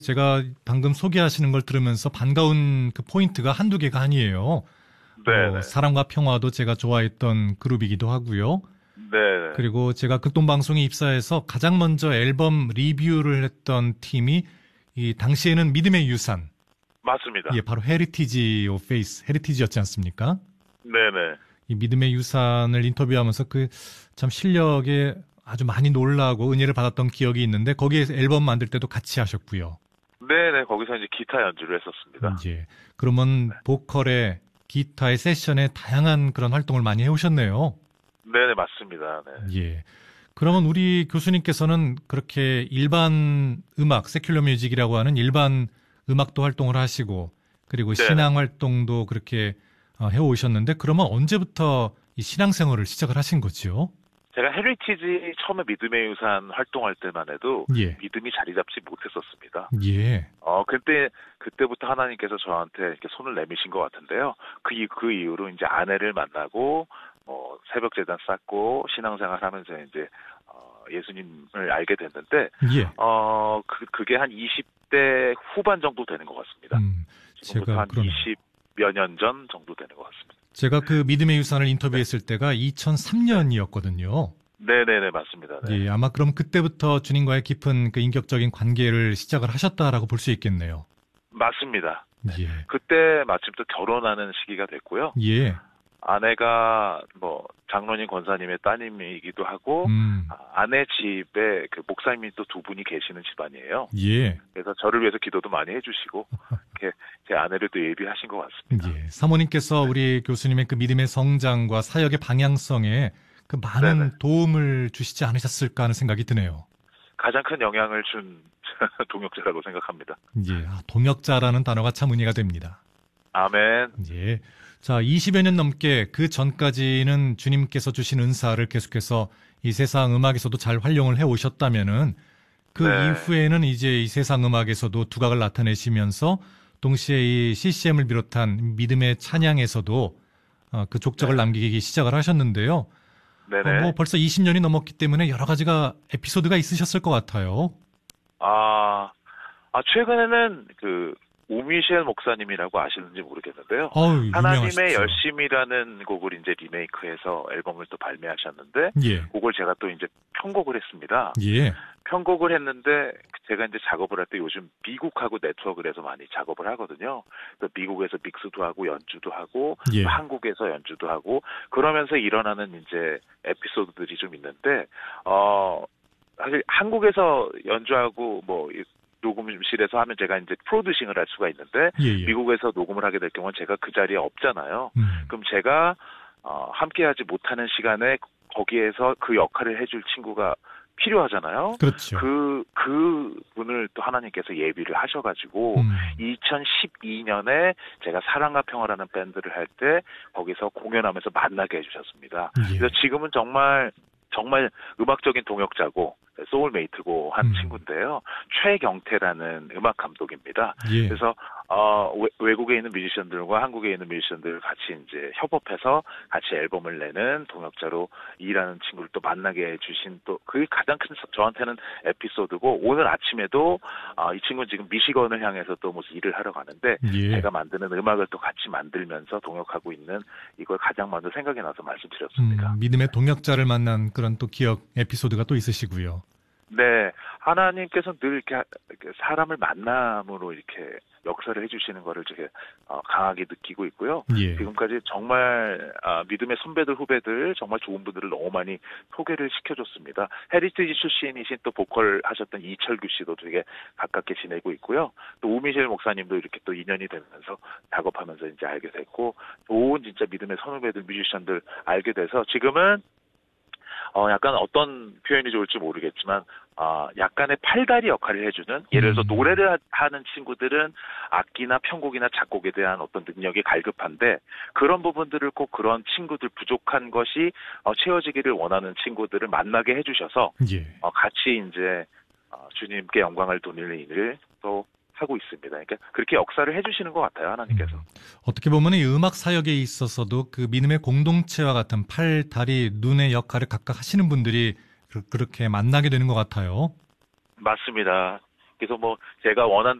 제가 방금 소개하시는 걸 들으면서 반가운 그 포인트가 한두 개가 아니에요. 네. 사랑과 평화도 제가 좋아했던 그룹이기도 하고요. 네. 그리고 제가 극동방송에 입사해서 가장 먼저 앨범 리뷰를 했던 팀이 이 당시에는 믿음의 유산. 맞습니다. 예, 바로 헤리티지 오브 페이스, 헤리티지였지 않습니까? 네네. 이 믿음의 유산을 인터뷰하면서 그 참 실력에 아주 많이 놀라고 은혜를 받았던 기억이 있는데 거기에서 앨범 만들 때도 같이 하셨고요. 네네. 거기서 이제 기타 연주를 했었습니다. 예. 그러면 보컬에 기타의 세션에 다양한 그런 활동을 많이 해오셨네요. 네네, 맞습니다. 네. 예. 그러면 우리 교수님께서는 그렇게 일반 음악, 세큘러 뮤직이라고 하는 일반 음악도 활동을 하시고, 그리고 네네. 신앙 활동도 그렇게 해오셨는데, 그러면 언제부터 이 신앙 생활을 시작을 하신 거지요? 제가 헤리티지 처음에 믿음의 유산 활동할 때만 해도 예. 믿음이 자리 잡지 못했었습니다. 예. 그때부터 하나님께서 저한테 이렇게 손을 내미신 것 같은데요. 그 이후로 이제 아내를 만나고, 새벽 제단 쌓고 신앙생활 하면서 이제, 예수님을 알게 됐는데, 예. 그게 한 20대 후반 정도 되는 것 같습니다. 지금부터 한 20여 년 전 정도 되는 것 같습니다. 제가 그 믿음의 유산을 인터뷰했을 때가 2003년이었거든요. 네네네, 맞습니다. 네. 예, 아마 그럼 그때부터 주님과의 깊은 그 인격적인 관계를 시작을 하셨다라고 볼 수 있겠네요. 맞습니다. 예. 그때 마침 또 결혼하는 시기가 됐고요. 예. 아내가 장로님 권사님의 따님이기도 하고, 아내 집에 그 목사님이 또 두 분이 계시는 집안이에요. 예. 그래서 저를 위해서 기도도 많이 해주시고, 이렇게 제 아내를 또 예비하신 것 같습니다. 예. 사모님께서 우리 교수님의 그 믿음의 성장과 사역의 방향성에 그 많은 네네. 도움을 주시지 않으셨을까 하는 생각이 드네요. 가장 큰 영향을 준 동역자라고 생각합니다. 예. 동역자라는 단어가 참 은혜가 됩니다. 아멘. 예. 자, 20여 년 넘게 그 전까지는 주님께서 주신 은사를 계속해서 이 세상 음악에서도 잘 활용을 해 오셨다면은 그 네. 이후에는 이제 이 세상 음악에서도 두각을 나타내시면서 동시에 이 CCM을 비롯한 믿음의 찬양에서도 그 족적을 네. 남기기 시작을 하셨는데요. 네네. 벌써 20년이 넘었기 때문에 여러 가지가 에피소드가 있으셨을 것 같아요. 최근에는 오미셸 목사님이라고 아시는지 모르겠는데요. 하나님의 유명하시죠. 열심이라는 곡을 이제 리메이크해서 앨범을 또 발매하셨는데, 예. 그걸 제가 또 이제 편곡을 했습니다. 예. 편곡을 했는데, 제가 이제 작업을 할 때 요즘 미국하고 네트워크를 해서 많이 작업을 하거든요. 미국에서 믹스도 하고 연주도 하고, 예. 한국에서 연주도 하고, 그러면서 일어나는 이제 에피소드들이 좀 있는데, 사실 한국에서 연주하고 녹음실에서 하면 제가 이제 프로듀싱을 할 수가 있는데, 예. 미국에서 녹음을 하게 될 경우는 제가 그 자리에 없잖아요. 그럼 제가 함께하지 못하는 시간에 거기에서 그 역할을 해줄 친구가 필요하잖아요. 그렇죠. 그 분을 또 하나님께서 예비를 하셔가지고 2012년에 제가 사랑과 평화라는 밴드를 할 때 거기서 공연하면서 만나게 해주셨습니다. 예. 그래서 지금은 정말 음악적인 동역자고 소울메이트고 한 친구인데요. 최경태라는 음악 감독입니다. 예. 그래서 외국에 있는 뮤지션들과 한국에 있는 뮤지션들을 같이 이제 협업해서 같이 앨범을 내는 동역자로 일하는 친구를 또 만나게 해주신 또 그게 가장 큰 저한테는 에피소드고, 오늘 아침에도 이 친구는 지금 미시건을 향해서 또 무슨 일을 하러 가는데, 예. 제가 만드는 음악을 또 같이 만들면서 동역하고 있는 이걸 가장 먼저 생각이 나서 말씀드렸습니다. 믿음의 동역자를 만난 그런 또 기억 에피소드가 또 있으시고요. 네, 하나님께서 늘 이렇게 사람을 만남으로 이렇게 역사를 해주시는 거를 되게 강하게 느끼고 있고요. 예. 지금까지 정말 믿음의 선배들 후배들 정말 좋은 분들을 너무 많이 소개를 시켜줬습니다. 헤리티지 출신이신 또 보컬 하셨던 이철규 씨도 되게 가깝게 지내고 있고요. 또 오미셸 목사님도 이렇게 또 인연이 되면서 작업하면서 이제 알게 됐고, 좋은 진짜 믿음의 선후배들 뮤지션들 알게 돼서 지금은 약간 어떤 표현이 좋을지 모르겠지만, 약간의 팔다리 역할을 해주는, 예를 들어서 노래를 하는 친구들은 악기나 편곡이나 작곡에 대한 어떤 능력이 갈급한데, 그런 부분들을 꼭 그런 친구들 부족한 것이 채워지기를 원하는 친구들을 만나게 해주셔서, 예. 같이 이제 주님께 영광을 돌리는 일을 또 하고 있습니다. 그러니까 그렇게 역사를 해주시는 것 같아요, 하나님께서. 어떻게 보면 이 음악 사역에 있어서도 그 믿음의 공동체와 같은 팔, 다리, 눈의 역할을 각각 하시는 분들이 그렇게 만나게 되는 것 같아요. 맞습니다. 그래서 뭐 제가 원한